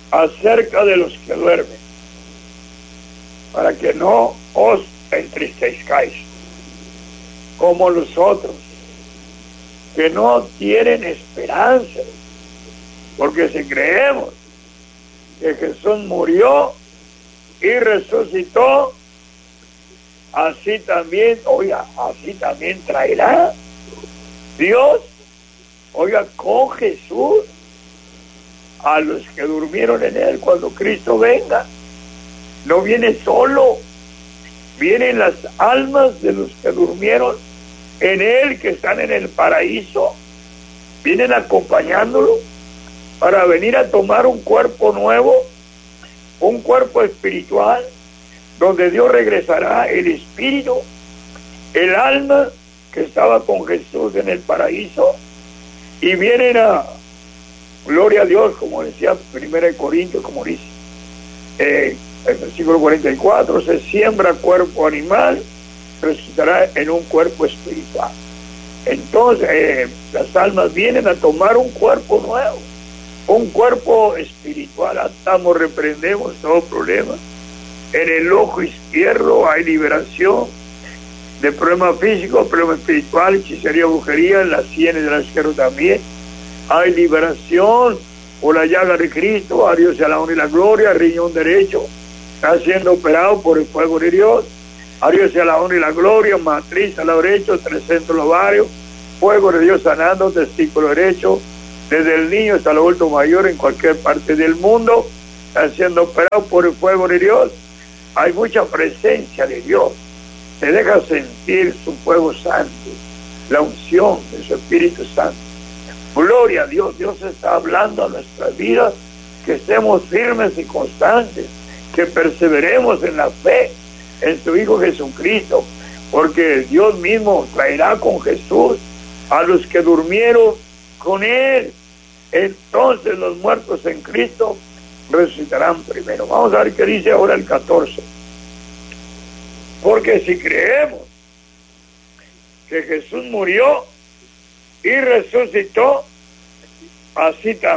acerca de los que duermen, para que no os entristezcáis como los otros, que no tienen esperanza. Porque si creemos que Jesús murió y resucitó, así también, oiga, así también traerá Dios, oiga, con Jesús a los que durmieron en él cuando Cristo venga. No viene solo, vienen las almas de los que durmieron en él, que están en el paraíso, vienen acompañándolo para venir a tomar un cuerpo nuevo, un cuerpo espiritual, donde Dios regresará el espíritu, el alma que estaba con Jesús en el paraíso, y vienen a, gloria a Dios, como decía 1 Corintios, como dice el versículo 44, se siembra cuerpo animal, resucitará en un cuerpo espiritual. Entonces las almas vienen a tomar un cuerpo nuevo, un cuerpo espiritual. Atamos, reprendemos todo problema. En el ojo izquierdo hay liberación de problemas físicos, problemas espirituales, hechicería, brujería. En las sienes de la izquierda también hay liberación por la llaga de Cristo. A Dios sea la honra y la gloria. El riñón derecho está siendo operado por el fuego de Dios. A Dios sea la honra y la gloria. Matriz al lado derecho, 3 centros ovarios, fuego de Dios sanando, testículo derecho, desde el niño hasta el adulto mayor en cualquier parte del mundo, están siendo operados por el fuego de Dios. Hay mucha presencia de Dios. Se deja sentir su fuego santo, la unción de su Espíritu Santo. Gloria a Dios. Dios está hablando a nuestras vidas, que estemos firmes y constantes, que perseveremos en la fe en su Hijo Jesucristo, porque Dios mismo traerá con Jesús a los que durmieron con él. Entonces los muertos en Cristo resucitarán primero. Vamos a ver qué dice ahora el 14. Porque si creemos que Jesús murió y resucitó, así también